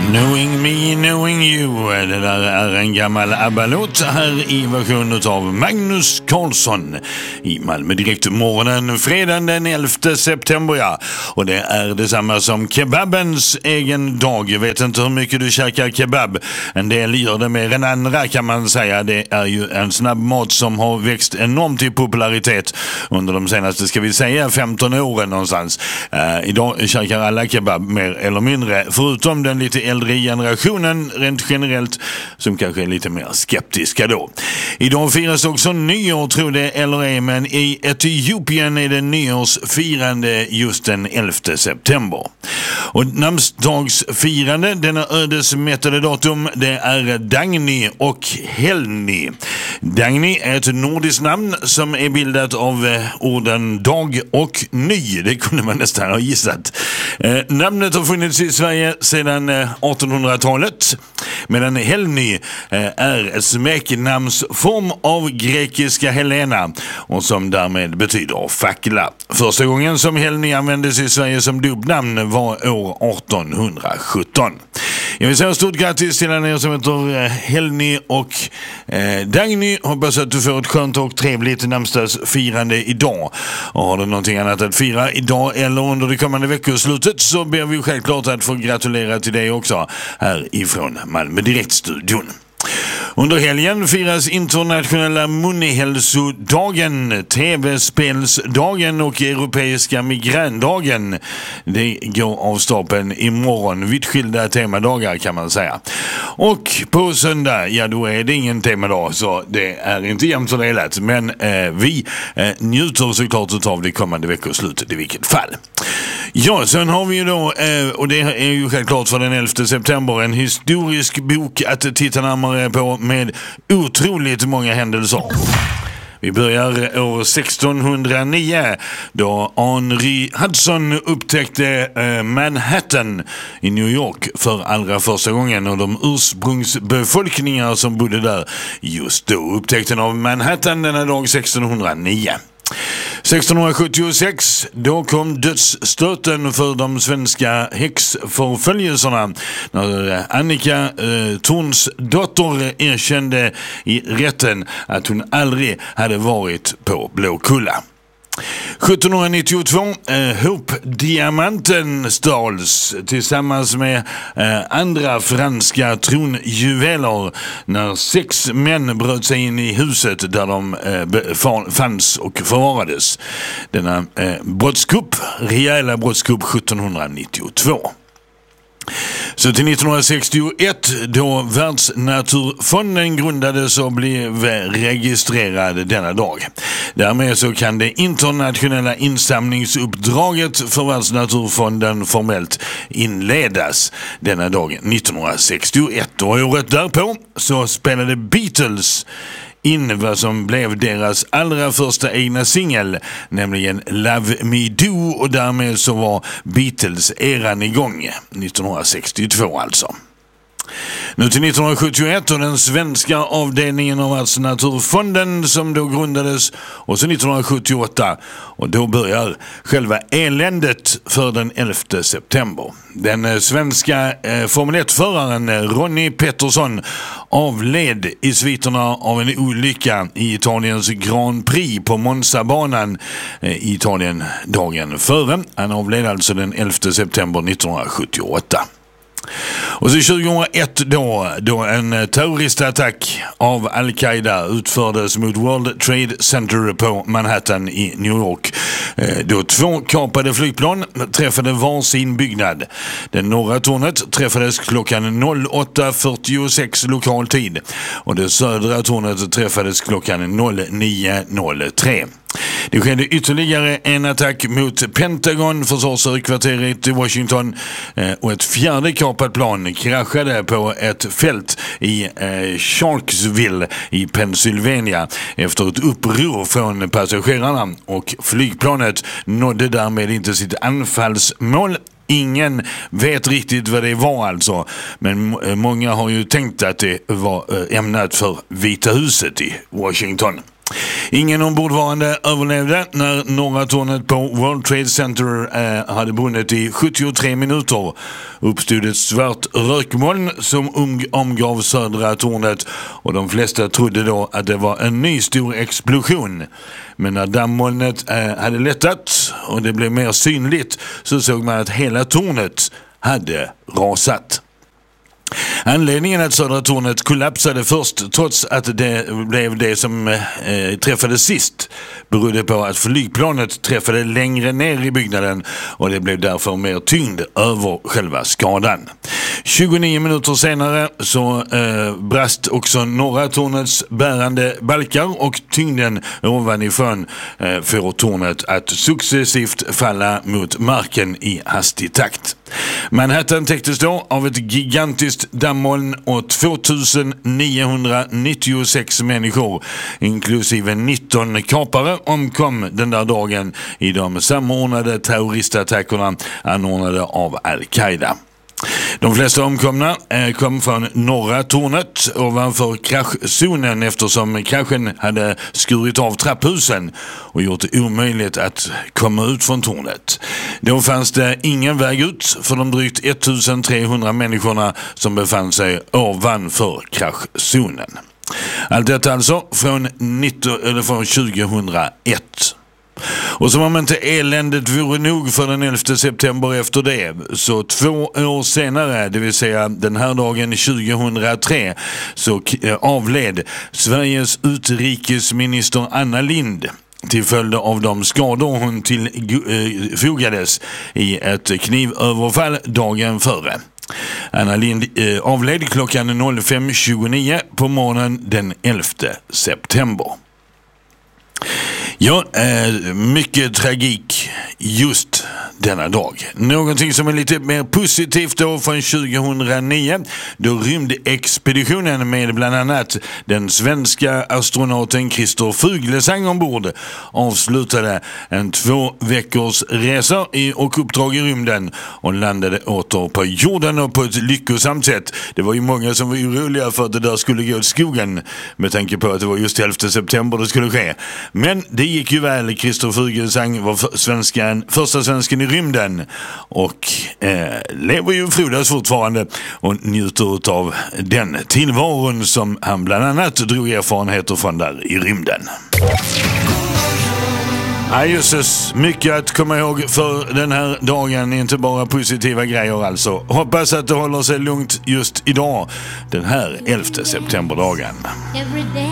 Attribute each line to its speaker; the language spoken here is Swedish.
Speaker 1: Knowing me, knowing you. Det där är en gammal ABBA-låt här i version av Magnus Carlsson i Malmö direkt morgonen fredagen den 11 september. Ja. Och det är detsamma som kebabens egen dag. Jag vet inte hur mycket du käkar kebab. En del gör det mer än andra kan man säga. Det är ju en snabb mat som har växt enormt i popularitet under de senaste, ska vi säga, 15 åren någonstans. Idag käkar alla kebab mer eller mindre, förutom den lite äldre generationen rent generellt som kanske är lite mer skeptiska då. Idag firas också nyår, tror det eller ej, men i Etiopien är det nyårsfirande just den 11 september. Och namnsdagsfirande, denna ödesmättade datum, det är Dagny och Helny. Dagny är ett nordiskt namn som är bildat av orden dag och ny. Det kunde man nästan ha gissat. Namnet har funnits i Sverige sedan 1800-talet, medan Helny är smeknamnsform av grekiska Helena och som därmed betyder fackla. Första gången som Helny användes i Sverige som dubbnamn var år 1817. Jag vill säga stort grattis till er som heter Helny och Dagny. Hoppas att du får ett skönt och trevligt namnsdagsfirande idag. Och har du någonting annat att fira idag eller under det kommande veckoslutet så ber vi självklart att få gratulera till dig också här ifrån Malmö Direktstudion. Under helgen firas internationella munhälsodagen, tv-spelsdagen och europeiska migrändagen. Det går av stapeln imorgon. Vitt skilda temadagar kan man säga. Och på söndag, ja då är det ingen temadag så det är inte jämnt fördelat. Men vi njuter såklart av det kommande veckoslutet i vilket fall. Ja, sen har vi ju då, och det är ju självklart för den 11 september, en historisk bok att titta närmare på med otroligt många händelser. Vi börjar år 1609 då Henry Hudson upptäckte Manhattan i New York för allra första gången, och de ursprungsbefolkningar som bodde där just då. Upptäckten av Manhattan denna dag 1609. 1676 då kom dödsstöten för de svenska häxförföljelserna när Annika Thorns dotter erkände i rätten att hon aldrig hade varit på Blåkulla. 1792 Hope-diamanten stals tillsammans med andra franska tronjuveler när 6 män bröt sig in i huset där de fanns och förvarades. Denna brottskupp, rejäla brottskupp 1792. Så till 1961 då Världsnaturfonden grundades och blev registrerad denna dag. Därmed så kan det internationella insamlingsuppdraget för Världsnaturfonden formellt inledas denna dag 1961. Och året därpå så spelade Beatles in vad som blev deras allra första egna singel, nämligen Love Me Do, och därmed så var Beatles-eran igång 1962 alltså. Nu till 1971 och den svenska avdelningen av Världsnaturfonden som då grundades, och så 1978 och då börjar själva eländet för den 11 september. Den svenska Formel 1-föraren Ronnie Peterson avled i sviterna av en olycka i Italiens Grand Prix på Monza-banan i Italien dagen före. Han avled alltså den 11 september 1978. Och så 2001 då en terroristattack av Al-Qaida utfördes mot World Trade Center på Manhattan i New York. Då 2 kapade flygplan träffade varsin byggnad. Det norra tornet träffades klockan 08.46 lokal tid och det södra tornet träffades klockan 09.03. Det skedde ytterligare en attack mot Pentagon, försvarshögkvarteret i Washington, och ett fjärde kapat plan kraschade på ett fält i Sharksville i Pennsylvania efter ett uppror från passagerarna, och flygplanet nådde därmed inte sitt anfallsmål. Ingen vet riktigt vad det var alltså, men många har ju tänkt att det var ämnat för Vita huset i Washington. Ingen ombordvarande överlevde när norra tornet på World Trade Center hade brunnit i 73 minuter. Uppstod ett svart rökmoln som omgav södra tornet och de flesta trodde då att det var en ny stor explosion. Men när dammolnet hade lättat och det blev mer synligt så såg man att hela tornet hade rasat. Anledningen att södra tornet kollapsade först, trots att det blev det som träffade sist, berodde på att flygplanet träffade längre ner i byggnaden och det blev därför mer tyngd över själva skadan. 29 minuter senare så brast också norra tornets bärande balkar och tyngden ovanifrån får tornet att successivt falla mot marken i hastig takt. Manhattan täcktes då av ett gigantiskt dammoln och 2996 människor, inklusive 19 kapare, omkom den där dagen i de samordnade terroristattackerna anordnade av Al-Qaida. De flesta omkomna kom från norra tornet ovanför kraschzonen eftersom kraschen hade skurit av trapphusen och gjort det omöjligt att komma ut från tornet. Då fanns det ingen väg ut för de drygt 1300 människorna som befann sig ovanför kraschzonen. Allt detta alltså från 2001. Och som om inte eländet vore nog för den 11 september efter det, så 2 år senare, det vill säga den här dagen 2003, så avled Sveriges utrikesminister Anna Lindh till följd av de skador hon tillfogades i ett knivöverfall dagen före. Anna Lindh avled klockan 05.29 på morgonen den 11 september. Ja, mycket tragik just denna dag. Någonting som är lite mer positivt då från 2009, då rymdexpeditionen med bland annat den svenska astronauten Christer Fuglesang ombord avslutade en 2 veckors resa och uppdrag i rymden och landade åter på jorden och på ett lyckosamt sätt. Det var ju många som var oroliga för att det där skulle gå åt skogen med tanke på att det var just 11 september det skulle ske. Men det gick ju väl. Christer Fuglesang var första svensken i rymden och lever ju frodas fortfarande och njuter av den tillvaron som han bland annat drog erfarenheter från där i rymden. Ja, just mycket att komma ihåg för den här dagen, inte bara positiva grejer alltså. Hoppas att det håller sig lugnt just idag, den här 11 septemberdagen.